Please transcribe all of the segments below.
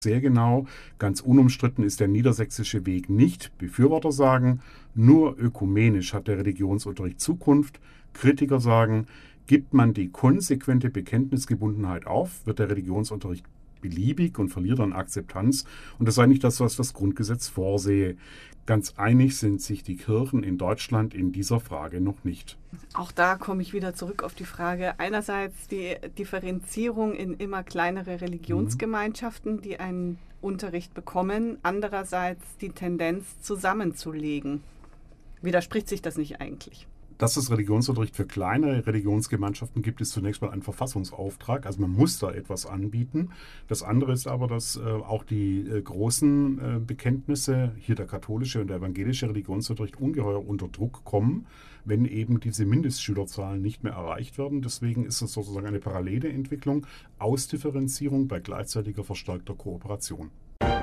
Sehr genau, ganz unumstritten ist der niedersächsische Weg nicht. Befürworter sagen, nur ökumenisch hat der Religionsunterricht Zukunft. Kritiker sagen, gibt man die konsequente Bekenntnisgebundenheit auf, wird der Religionsunterricht beliebig und verliert an Akzeptanz. Und das sei nicht das, was das Grundgesetz vorsehe. Ganz einig sind sich die Kirchen in Deutschland in dieser Frage noch nicht. Auch da komme ich wieder zurück auf die Frage, einerseits die Differenzierung in immer kleinere Religionsgemeinschaften, die einen Unterricht bekommen, andererseits die Tendenz zusammenzulegen. Widerspricht sich das nicht eigentlich? Dass es Religionsunterricht für kleinere Religionsgemeinschaften gibt, ist zunächst mal ein Verfassungsauftrag. Also man muss da etwas anbieten. Das andere ist aber, dass auch die großen Bekenntnisse, hier der katholische und der evangelische Religionsunterricht, ungeheuer unter Druck kommen, wenn eben diese Mindestschülerzahlen nicht mehr erreicht werden. Deswegen ist es sozusagen eine parallele Entwicklung, Ausdifferenzierung bei gleichzeitiger verstärkter Kooperation.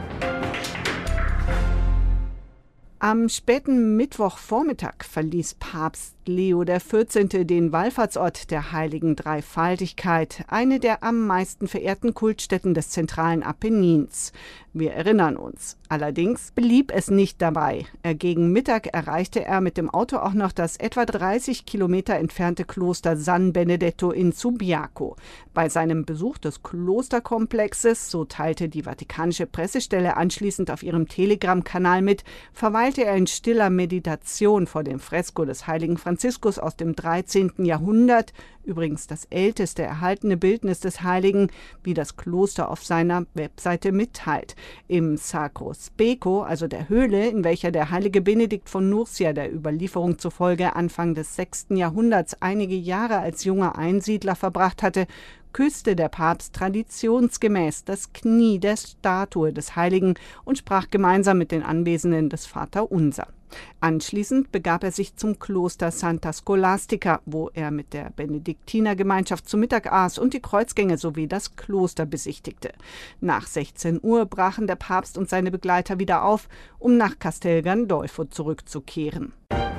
Am späten Mittwochvormittag verließ Papst Leo XIV. Den Wallfahrtsort der Heiligen Dreifaltigkeit, eine der am meisten verehrten Kultstätten des zentralen Apennins. Wir erinnern uns. Allerdings blieb es nicht dabei. Gegen Mittag erreichte er mit dem Auto auch noch das etwa 30 Kilometer entfernte Kloster San Benedetto in Subiaco. Bei seinem Besuch des Klosterkomplexes, so teilte die vatikanische Pressestelle anschließend auf ihrem Telegram-Kanal mit, verweilte er in stiller Meditation vor dem Fresko des heiligen Franziskus aus dem 13. Jahrhundert, übrigens das älteste erhaltene Bildnis des Heiligen, wie das Kloster auf seiner Webseite mitteilt. Im Sacro Speco, also der Höhle, in welcher der heilige Benedikt von Nursia der Überlieferung zufolge Anfang des 6. Jahrhunderts einige Jahre als junger Einsiedler verbracht hatte, küsste der Papst traditionsgemäß das Knie der Statue des Heiligen und sprach gemeinsam mit den Anwesenden das Vaterunser. Anschließend begab er sich zum Kloster Santa Scholastica, wo er mit der Benediktinergemeinschaft zu Mittag aß und die Kreuzgänge sowie das Kloster besichtigte. Nach 16 Uhr brachen der Papst und seine Begleiter wieder auf, um nach Castel Gandolfo zurückzukehren.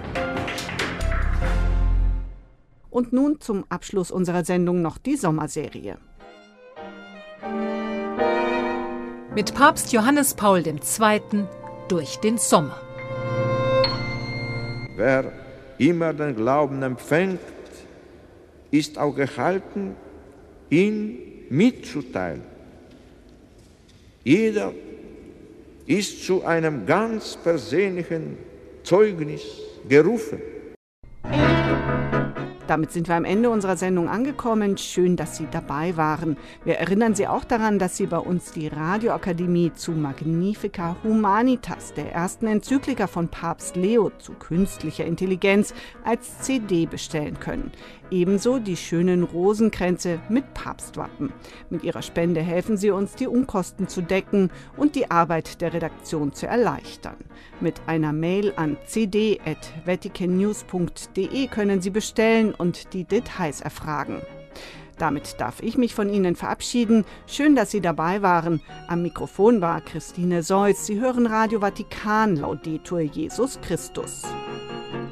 Und nun zum Abschluss unserer Sendung noch die Sommerserie. Mit Papst Johannes Paul II. Durch den Sommer. Wer immer den Glauben empfängt, ist auch gehalten, ihn mitzuteilen. Jeder ist zu einem ganz persönlichen Zeugnis gerufen. Damit sind wir am Ende unserer Sendung angekommen. Schön, dass Sie dabei waren. Wir erinnern Sie auch daran, dass Sie bei uns die Radioakademie zu Magnifica Humanitas, der ersten Enzyklika von Papst Leo zu künstlicher Intelligenz, als CD bestellen können. Ebenso die schönen Rosenkränze mit Papstwappen. Mit Ihrer Spende helfen Sie uns, die Unkosten zu decken und die Arbeit der Redaktion zu erleichtern. Mit einer Mail an cd@vaticannews.de können Sie bestellen und die Details erfragen. Damit darf ich mich von Ihnen verabschieden. Schön, dass Sie dabei waren. Am Mikrofon war Christine Seuss. Sie hören Radio Vatikan, Laudetur Jesus Christus.